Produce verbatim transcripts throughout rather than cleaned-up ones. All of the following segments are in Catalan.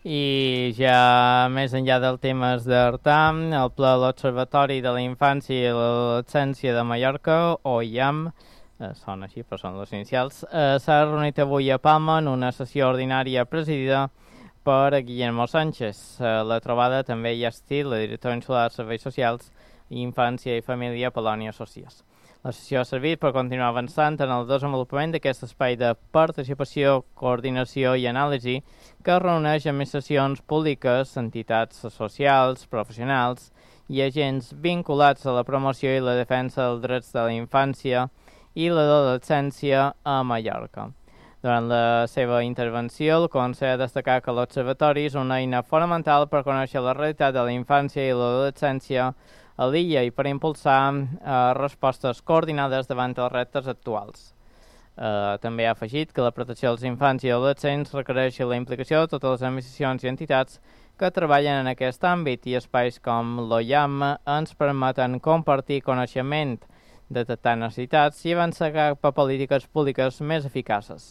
I ja més enllà del temes d'Artam, el Ple de l'Observatori de la Infància i l'Adolescència de Mallorca, o I A M, eh, són així, però són les inicials, eh, s'ha reunit avui a Palma en una sessió ordinària presidida per Guillermo Sánchez. Eh, la trobada també hi ha estil, la directora insular de Serveis Socials, Infància i Família, Polònia Socias. La sessió ha servit per continuar avançant en el desenvolupament d'aquest espai de participació, coordinació i anàlisi que reuneix administracions públiques, entitats socials, professionals i agents vinculats a la promoció i la defensa dels drets de la infància i l'adolescència a Mallorca. Durant la seva intervenció, el Consell ha destacat que l'Observatori és una eina fonamental per conèixer la realitat de la infància i l'adolescència a l'illa i per impulsar eh, respostes coordinades davant els reptes actuals. Eh, també ha afegit que la protecció dels infants i adolescents requereix la implicació de totes les administracions i entitats que treballen en aquest àmbit i espais com l'O I A M ens permeten compartir coneixement, detectar necessitats i avançar cap a polítiques públiques més eficaces.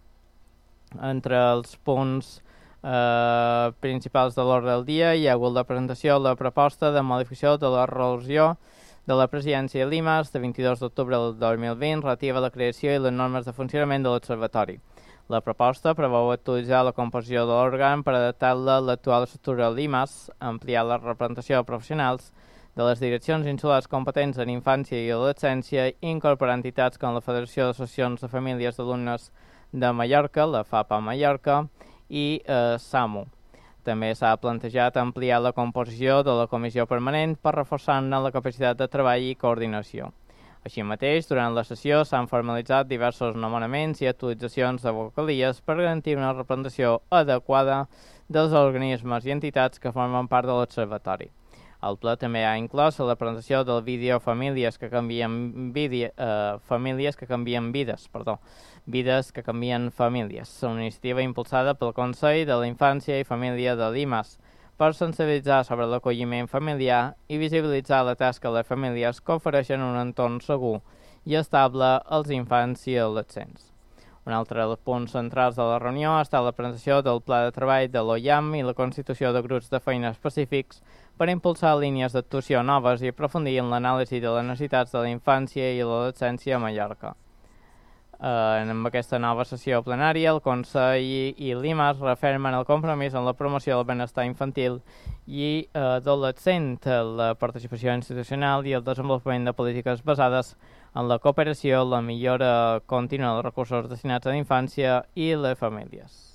Entre els punts Uh, principals de l'ordre del dia hi ha hagut la presentació de la proposta de modificació de la resolució de la presidència de Limas de vint-i-dos d'octubre del dos mil vint relativa a la creació i les normes de funcionament de l'Observatori. La proposta preveu actualitzar la composició de l'òrgan per adaptar-la a l'actual estructura de Limas, ampliar la representació de professionals de les direccions insulars competents en infància i adolescència i incorporar entitats com la Federació d'Associacions de Famílies d'Alumnes de Mallorca, la FAPA Mallorca, i eh, SAMU. També s'ha plantejat ampliar la composició de la comissió permanent per reforçar-ne la capacitat de treball i coordinació. Així mateix, durant la sessió s'han formalitzat diversos nomenaments i actualitzacions de vocalies per garantir una representació adequada dels organismes i entitats que formen part de l'Observatori. El ple també ha inclòs la presentació del vídeo Famílies que canvien vídeo, eh, famílies que canvien vides, perdó, Vides que canvien famílies, una iniciativa impulsada pel Consell de la Infància i Família de Limas per sensibilitzar sobre l'acolliment familiar i visibilitzar la tasca de les famílies que ofereixen un entorn segur i estable als infants i adolescents. Un altre dels punts centrals de la reunió ha estat la presentació del pla de treball de l'O I A M i la constitució de grups de feina específics per impulsar línies d'actuació noves i aprofundir en l'anàlisi de les necessitats de la infància i l'adolescència a Mallorca. Uh, en aquesta nova sessió plenària, el Consell i, i Limas refermen el compromís en la promoció del benestar infantil i uh, adolescent, la participació institucional i el desenvolupament de polítiques basades en la cooperació, la millora contínua dels recursos destinats a la infància i les famílies.